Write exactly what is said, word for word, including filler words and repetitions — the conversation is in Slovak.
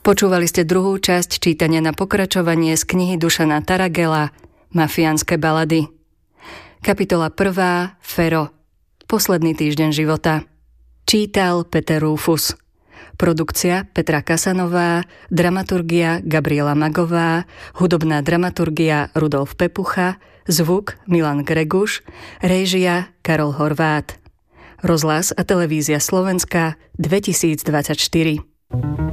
Počúvali ste druhú časť čítania na pokračovanie z knihy Dušana Taragela Mafiánske balady. Kapitola prvá. Fero. Posledný týždeň života. Čítal Peter Rúfus. Produkcia Petra Kasanová, dramaturgia Gabriela Magová, hudobná dramaturgia Rudolf Pepucha, zvuk Milan Greguš, réžia Karol Horvát. Rozhlas a televízia Slovenska dvetisícdvadsaťštyri.